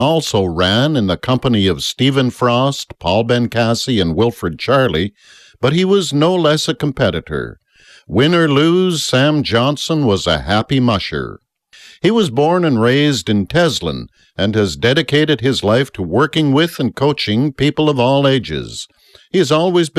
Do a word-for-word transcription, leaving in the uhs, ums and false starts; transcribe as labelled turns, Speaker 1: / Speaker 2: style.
Speaker 1: also ran in the company of Stephen Frost, Paul Bencassi, and Wilfred Charley, but he was no less a competitor. Win or lose, Sam Johnson was a happy musher. He was born and raised in Teslin and has dedicated his life to working with and coaching people of all ages. He has always been